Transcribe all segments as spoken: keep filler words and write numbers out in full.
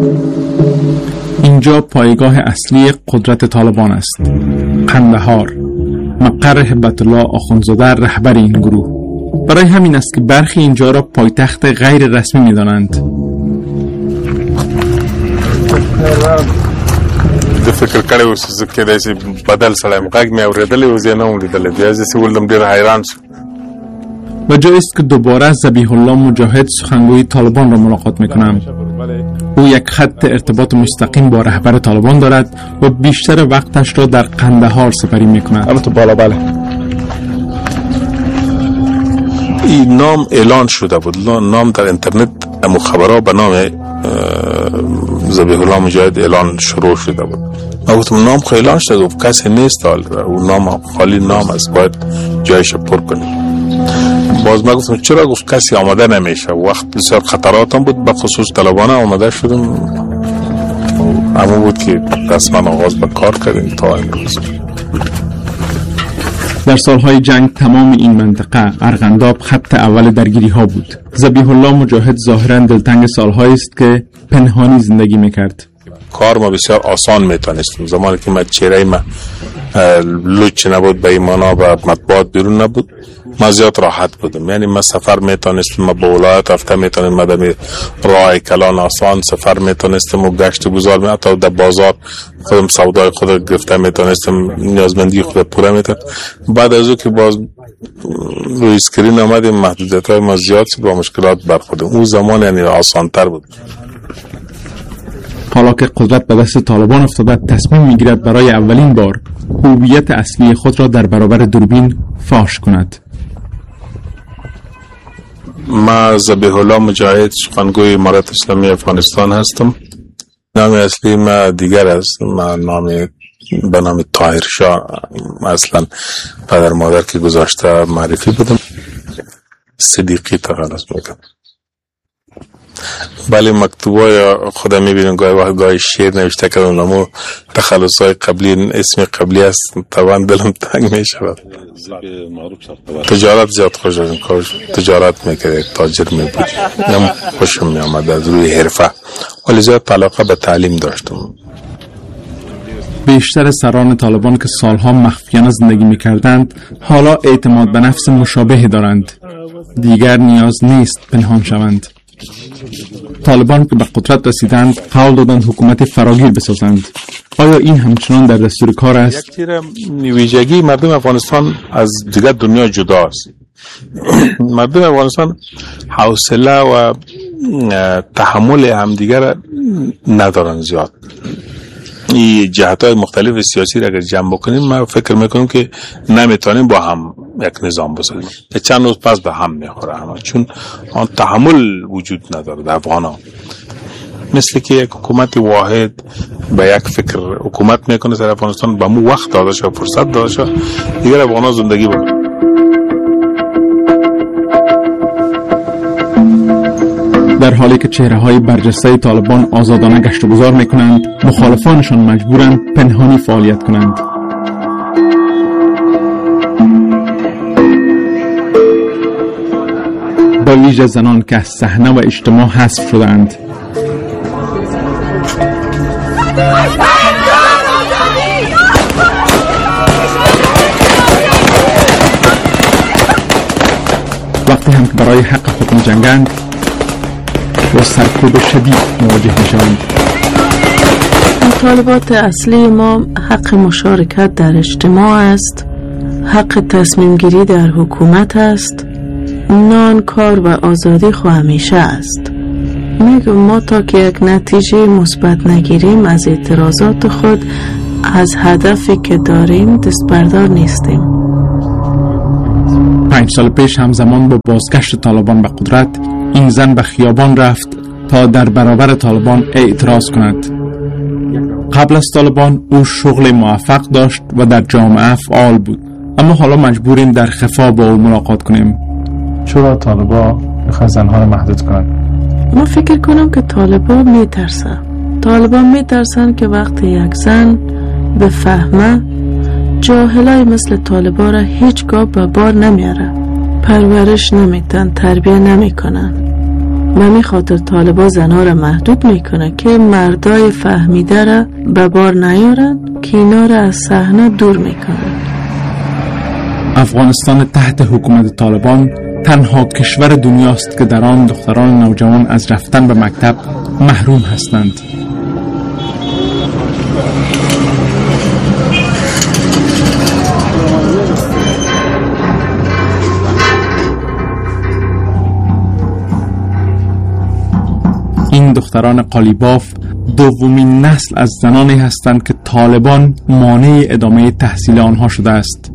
اینجا پایگاه اصلی قدرت طالبان است. قندهار، مقر هبت الله آخوندزاده رهبر این گروه. برای همین است که برخی اینجا را پایتخت غیر رسمی می دانند. د فکر کړی اوس چې داسې بدل سلام غږ مې اورېدلی و، زه نه وم لیدلی، بیا داسې ولدم ډېر حیران شوم. و جایی است که دوباره ذبیح الله مجاهد سخنگوی طالبان را ملاقات میکنم. او یک خط ارتباط مستقیم با رهبر طالبان دارد و بیشتر وقتش را در قندهار سپری میکند. البته بالا بله. این نام اعلان شده بود، نام در اینترنت امو خبرها به نام ذبیح الله مجاهد اعلان شروع شده بود. ما گفتم نام خیلی اعلان شده، گفت کسی نیست، او نام خالی نام است، باید جایش پر کنیم. باز ما گفتم چرا؟ گفت کسی آماده نمیشه. وقت بسیار خطرات هم بود، به خصوص طالبانه آماده شدم، همون بود که رسما آغاز به کار کردیم تا امروز. در سالهای جنگ تمام این منطقه ارغنداب خط اول درگیری ها بود. ذبیح الله مجاهد ظاهرا دلتنگ سالهایی است که پنهانی زندگی میکرد. کار ما بسیار آسان میتونستیم. زمانی که ما چهره ما لوچ نبود، به ایمانا و مطبوعات بیرون نبود، ما زیاد راحت بودم. یعنی ما سفر میتونستیم، ما به ولایت رفته میتونیم، ما در راه کلان آسان سفر میتونستیم و گشت گذار می حتی در بازار خودم سودای خود گرفته میتونستیم، نیازمندی خود پوره میتونم. بعد از او که باز روی اسکرین آمدیم، محدودیت های ما زیاد شد، با مشکلات برخوردیم. اون زمان یعنی آسان تر بود. حالا که قدرت به دست طالبان افتاده، تصمیم میگیرد برای اولین بار هویت اصلی خود را در برابر دوربین فاش کند. ما ذبیح الله مجاهد سخنگوی امارت اسلامی افغانستان هستم. نام اصلی ما دیگر است. ما نام به نام طاهر شاه اصلا پدر مادر که گذاشته معرفی بودم. صدیقی تخلص میکنم. بله مکتوبای خودم میبینم گاهی وقت گاهی شعر نوشته کردم، اما تخلصای قبلی اسم قبلی است، طبعا دلم تنگ میشود. تجارت زیاد خوش داشتم، تجارت میکرد، تاجر میبود، نم خوشم میامد از روی حرفه، ولی زیاد علاقه به تعلیم داشتم. بیشتر سران طالبان که سالها مخفیانه زندگی میکردند حالا اعتماد به نفس مشابهی دارند. دیگر نیاز نیست پنهان شوند. طالبان که به قدرت رسیدند قول دادند حکومت فراگیر بسازند. آیا این همچنان در دستور کار است؟ یک تیر ویژگی مردم افغانستان از دیگر دنیا جداست. مردم افغانستان حوصله و تحمل همدیگر ندارن زیاد. این جهت‌های مختلف سیاسی را اگر جمع بکنیم، ما فکر میکنیم که نمیتونیم با هم یک نظام بسازیم. چند روز پس به هم میخوره همه، چون آن تحمل وجود نداره در افغانا. مثل که یک حکومت واحد به یک فکر حکومت میکنه در افغانستان، به مو وقت داده شد، فرصت داده شد دیگر افغانا زندگی بکنه. در حالی که چهره‌های برجسته طالبان آزادانه گشت و گذار می‌کنند، مخالفانشان مجبورند پنهانی فعالیت کنند. با ویژه زنان که از صحنه و اجتماع حذف شدند. وقتی هم که برای حق خود می‌جنگند، با سرکوب شدید مواجه میشوند. مطالبات اصلی ما حق مشارکت در اجتماع است، حق تصمیم گیری در حکومت است، نان، کار و آزادی خو همیشه است. میگم ما تا که یک نتیجه مثبت نگیریم از اعتراضات خود، از هدفی که داریم دست بردار نیستیم. پنج سال پیش همزمان با بازگشت طالبان به قدرت، این زن به خیابان رفت تا در برابر طالبان اعتراض کند. قبل از طالبان او شغل موفق داشت و در جامعه فعال بود، اما حالا مجبوریم در خفا با او ملاقات کنیم. چرا طالبا میخوان زنها رو محدود کنن؟ ما فکر کنم که طالبا میترسن. طالبا میترسن که وقتی یک زن بفهمه، جاهلای مثل طالبا را هیچگاه به بار نمیاره، پرورش نمیتن، تربیه نمیکنن و می خاطر طالبا زنها را محدود میکنه که مردای فهمیده را به بار نیارن که اینا را از صحنه دور میکنن. افغانستان تحت حکومت طالبان تنها کشور دنیاست که در آن دختران نوجوان از رفتن به مکتب محروم هستند. این دختران قالیباف دومین نسل از زنانی هستند که طالبان مانع ادامه تحصیل آنها شده است.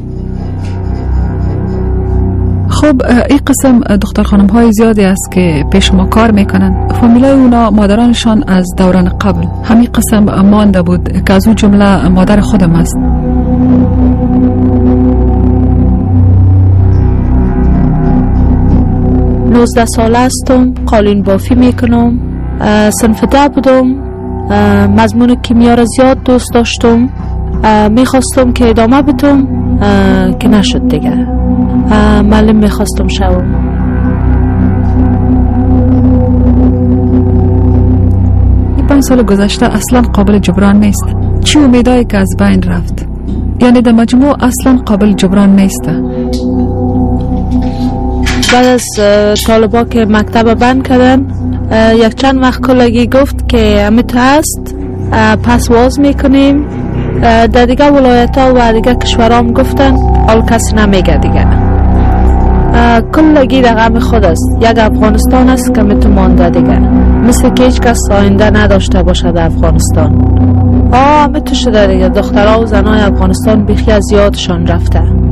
خب این قسم دختر خانم های زیادی است که پیش ما کار میکنن. فامیلای اونا مادرانشان از دوران قبل همین قسم مانده بود که از اون جمله مادر خودم است. نوزده ساله هستم، قالین بافی میکنم، صنف ده بودم، مضمون کیمیا را زیاد دوست داشتم، میخواستم که ادامه بدم که نشد دیگه. معلم میخواستم شوم. این پنج سال گذشته اصلا قابل جبران نیست. چی امیدایی که از بین رفت؟ یعنی در مجموع اصلا قابل جبران نیست. بعد از طالبا که مکتب بند کردن یک چند وقت کلگی گفت که امیت هست پس واز میکنیم. در دیگه ولایت ها و دیگه کشورام گفتن حال کسی نمیگه دیگه. کلگی در غم خود است. یک افغانستان است که میتون مانده دیگه، مثل که هیچ کس آینده نداشته باشه در افغانستان. آه میتون شده دیگه. دخترها و زنای افغانستان بیخی از یادشان رفته.